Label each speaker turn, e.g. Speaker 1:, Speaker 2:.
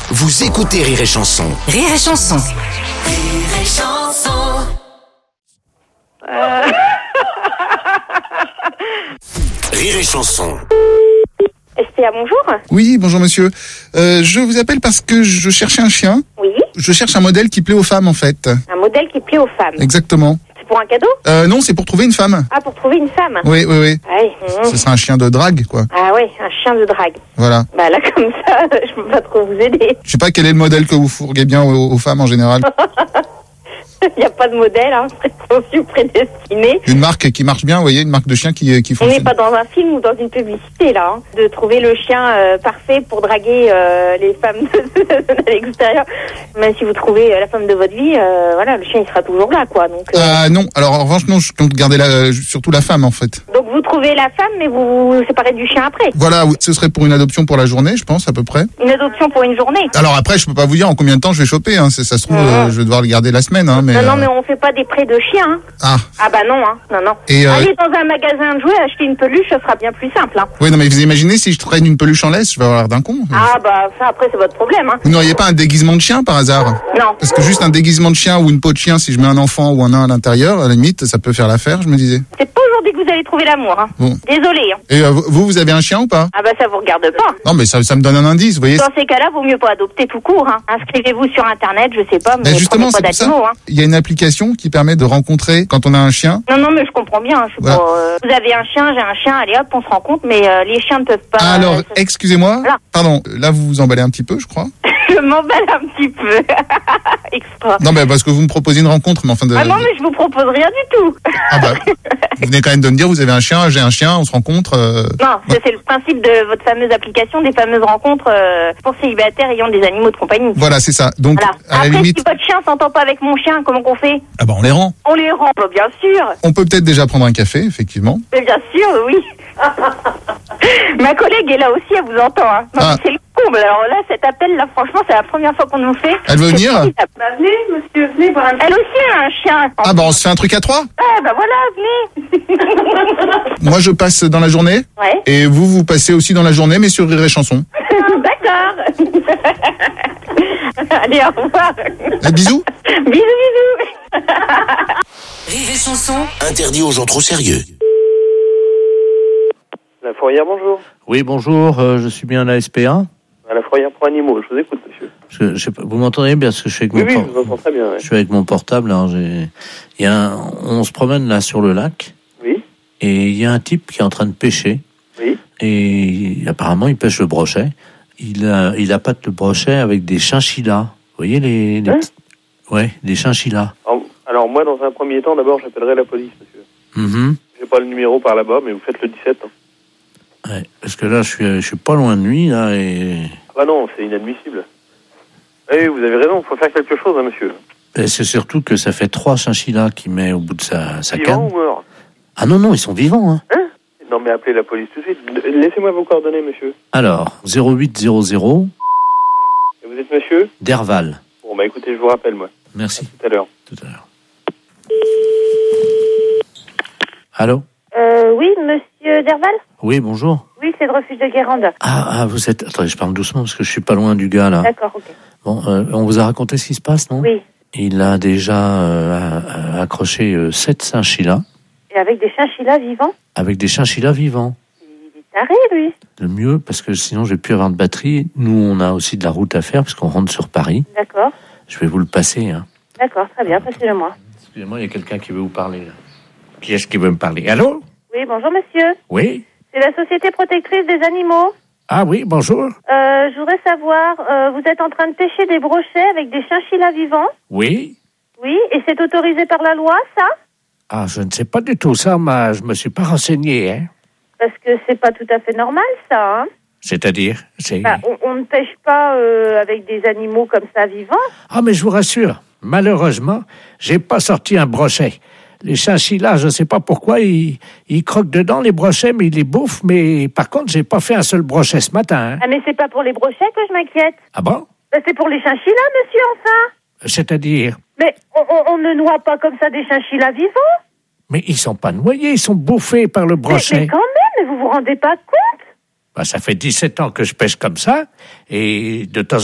Speaker 1: Vous écoutez Rire et Chanson.
Speaker 2: Rire et Chanson.
Speaker 1: Rire et Chanson. Rire et Chanson.
Speaker 3: SPA, bonjour.
Speaker 4: Oui, bonjour monsieur. Je vous appelle parce que je cherchais un chien.
Speaker 3: Oui,
Speaker 4: Je cherche un modèle qui plaît aux femmes en fait.
Speaker 3: un modèle qui plaît aux femmes.
Speaker 4: Exactement.
Speaker 3: C'est pour un cadeau?
Speaker 4: Non, c'est pour trouver une femme.
Speaker 3: Ah, pour trouver une femme?
Speaker 4: Oui.
Speaker 3: Ouais.
Speaker 4: Ce sera un chien de drague quoi.
Speaker 3: Ah ouais, un chien de drague.
Speaker 4: Voilà.
Speaker 3: Bah là, comme ça, je peux pas trop vous aider.
Speaker 4: Je sais pas quel est le modèle que vous fourguez bien aux femmes en général.
Speaker 3: Il n'y a pas de modèle, hein, préconçu, prédestiné.
Speaker 4: Une marque qui marche bien, vous voyez, une marque de chien qui
Speaker 3: On n'est
Speaker 4: fonctionne.
Speaker 3: pas dans un film ou dans une publicité, là, hein, de trouver le chien parfait pour draguer les femmes de l'extérieur. Même si vous trouvez la femme de votre vie, voilà, le chien, il sera toujours là, quoi. Donc,
Speaker 4: Non, alors en revanche non, je compte garder surtout la femme en fait.
Speaker 3: donc vous trouvez la femme, mais vous vous séparez du chien après.
Speaker 4: Voilà, oui, ce serait pour une adoption pour la journée, je pense à peu près.
Speaker 3: Une adoption pour une journée.
Speaker 4: Alors après, je peux pas vous dire en combien de temps je vais choper, hein. Ça se trouve, je vais devoir le garder la semaine, hein.
Speaker 3: Non, mais on fait pas des prêts de chiens, hein.
Speaker 4: Ah,
Speaker 3: Ah bah non, hein, non.
Speaker 4: Et,
Speaker 3: Allez dans un magasin de jouets, acheter une peluche, ça sera bien plus simple, hein.
Speaker 4: oui, non mais vous imaginez si je traîne une peluche en laisse, je vais avoir l'air d'un con.
Speaker 3: Ah bah ça après c'est votre problème, hein.
Speaker 4: Vous n'auriez pas un déguisement de chien par hasard?
Speaker 3: Non.
Speaker 4: Parce que juste un déguisement de chien ou une peau de chien, si je mets un enfant ou un nain à l'intérieur, à la limite, ça peut faire l'affaire, je me disais.
Speaker 3: C'est pas aujourd'hui que vous allez trouver l'amour, hein.
Speaker 4: Bon.
Speaker 3: Désolé, hein.
Speaker 4: Et vous avez un chien ou pas?
Speaker 3: Ah bah ça vous regarde pas.
Speaker 4: Non, mais ça me donne un indice, vous voyez.
Speaker 3: Dans ces cas-là, vaut mieux pas adopter tout court, hein. Inscrivez-vous sur internet, je sais pas, mais
Speaker 4: Ben justement,
Speaker 3: prenez
Speaker 4: c'est
Speaker 3: pas
Speaker 4: pour ça.
Speaker 3: d'animaux, hein.
Speaker 4: Il y a une application qui permet de rencontrer quand on a un chien.
Speaker 3: Non, mais je comprends bien, hein. Je suis
Speaker 4: Voilà.
Speaker 3: pas, vous avez un chien, j'ai un chien, allez hop, on se rencontre, mais les chiens ne peuvent pas...
Speaker 4: Alors, excusez-moi.
Speaker 3: Voilà.
Speaker 4: Pardon, là vous vous emballez un petit peu, je crois.
Speaker 3: Je m'emballe un petit peu. Extra.
Speaker 4: Non, mais parce que vous me proposez une rencontre, mais enfin de.
Speaker 3: Ah non, mais je vous propose rien du tout.
Speaker 4: Ah bah, vous venez quand même de me dire, vous avez un chien, j'ai un chien, on se rencontre.
Speaker 3: Non, ça, c'est le principe de votre fameuse application, des fameuses rencontres pour célibataires ayant des animaux de compagnie.
Speaker 4: Voilà, c'est ça. Donc,
Speaker 3: Voilà.
Speaker 4: à la
Speaker 3: Après,
Speaker 4: limite.
Speaker 3: si votre chien s'entend pas avec mon chien, comment qu'on fait?
Speaker 4: Ah bah, on les rend.
Speaker 3: On les rend, bah, bien sûr.
Speaker 4: On peut peut-être déjà prendre un café, effectivement.
Speaker 3: Mais bien sûr, oui. Ma collègue est là aussi, elle vous entend. Hein. Non,
Speaker 4: Ah.
Speaker 3: mais c'est le comble. Alors là, cet appel, là, franchement, c'est la première fois qu'on nous fait.
Speaker 4: Elle veut
Speaker 3: C'est
Speaker 4: venir?
Speaker 3: formidable. Bah, venez, monsieur, venez voir un... Elle aussi a un chien.
Speaker 4: Ah bah, on se fait un truc à trois.
Speaker 3: Ah, bah voilà, venez.
Speaker 4: Moi, je passe dans la journée.
Speaker 3: Ouais.
Speaker 4: Et vous passez aussi dans la journée, mais sur Rire et Chanson.
Speaker 3: D'accord. Allez, au revoir.
Speaker 4: Bisous.
Speaker 3: Bisous.
Speaker 2: Rire et Chanson.
Speaker 1: Interdit aux gens trop sérieux.
Speaker 5: La fourrière, bonjour.
Speaker 6: Oui, bonjour, je suis bien à la SPA.
Speaker 5: À la fourrière pour animaux, je vous écoute, monsieur.
Speaker 6: Je sais pas, vous m'entendez bien parce que je suis avec
Speaker 5: Oui,
Speaker 6: mon
Speaker 5: oui, je vous entends très bien. Ouais.
Speaker 6: je suis avec mon portable. Hein, on se promène là sur le lac
Speaker 5: Oui,
Speaker 6: et il y a un type qui est en train de pêcher
Speaker 5: oui.
Speaker 6: et apparemment il pêche le brochet. Il appâte le brochet avec des chinchillas. Vous voyez les
Speaker 5: Hein
Speaker 6: petits... Ouais, des chinchillas.
Speaker 5: Alors, moi, dans un premier temps, d'abord, j'appellerai la police, monsieur.
Speaker 6: Mhm.
Speaker 5: J'ai pas le numéro par là-bas, mais vous faites le 17. Hein.
Speaker 6: Ouais, parce que là je suis pas loin de lui là et
Speaker 5: Ah bah non, c'est inadmissible. Oui, vous avez raison, il faut faire quelque chose, hein, monsieur.
Speaker 6: c'est surtout que ça fait 3 chinchillas qu'il met au bout de sa
Speaker 5: Vivant
Speaker 6: canne.
Speaker 5: ou mort?
Speaker 6: Ah non, ils sont vivants. Hein.
Speaker 5: Hein? Non, mais appelez la police tout de suite. Laissez-moi vos coordonnées, monsieur.
Speaker 6: Alors, 0800
Speaker 5: Et vous êtes monsieur?
Speaker 6: Derval.
Speaker 5: Bon, bah écoutez, je vous rappelle, moi.
Speaker 6: Merci.
Speaker 5: Tout à l'heure.
Speaker 6: Tout à l'heure. Allô?
Speaker 3: Oui, monsieur Derval?
Speaker 6: Oui, bonjour.
Speaker 3: Oui, c'est le refuge de Guérande.
Speaker 6: Ah, vous êtes... Attendez, je parle doucement parce que je suis pas loin du gars, là.
Speaker 3: D'accord, ok.
Speaker 6: Bon, on vous a raconté ce qui se passe, non?
Speaker 3: Oui.
Speaker 6: Il a déjà accroché 7 chinchillas
Speaker 3: Et avec des chinchillas vivants?
Speaker 6: avec des chinchillas vivants.
Speaker 3: Il est taré, lui.
Speaker 6: Le mieux, parce que sinon je vais plus avoir de batterie. Nous, on a aussi de la route à faire parce qu'on rentre sur Paris.
Speaker 3: D'accord.
Speaker 6: Je vais vous le passer, hein.
Speaker 3: D'accord, très bien, passez-le-moi.
Speaker 6: Excusez-moi, il y a quelqu'un qui veut vous parler, là. Qui est-ce qui veut me parler? Allô?
Speaker 3: Oui, bonjour, monsieur.
Speaker 6: Oui?
Speaker 3: C'est la Société Protectrice des Animaux.
Speaker 6: Ah oui, bonjour?
Speaker 3: Je voudrais savoir, vous êtes en train de pêcher des brochets avec des chinchillas vivants?
Speaker 6: Oui?
Speaker 3: Oui, et c'est autorisé par la loi, ça?
Speaker 6: Ah, je ne sais pas du tout ça, mais je me suis pas renseigné, hein.
Speaker 3: Parce que c'est pas tout à fait normal, ça, hein?
Speaker 6: C'est-à-dire, c'est...
Speaker 3: Bah, on ne pêche pas avec des animaux comme ça vivants.
Speaker 6: Ah, mais je vous rassure, malheureusement, j'ai pas sorti un brochet. Les chinchillas, je sais pas pourquoi, ils croquent dedans les brochets, mais ils les bouffent. Mais par contre, j'ai pas fait un seul brochet ce matin, hein.
Speaker 3: Ah, mais c'est pas pour les brochets que je m'inquiète.
Speaker 6: Ah bon?
Speaker 3: Bah, c'est pour les chinchillas, monsieur, enfin.
Speaker 6: C'est-à-dire...
Speaker 3: Mais on ne noie pas comme ça des chinchillas vivants.
Speaker 6: Mais ils sont pas noyés, ils sont bouffés par le brochet.
Speaker 3: Mais quand même, vous vous rendez pas compte?
Speaker 6: Bah, ça fait 17 ans que je pêche comme ça, et de temps